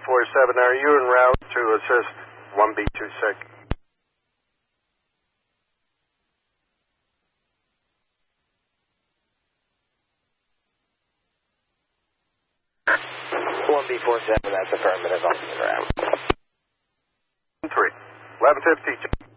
1B47, are you en route to assist 1B26? B47, that's affirmative on the ground. 3. 1150.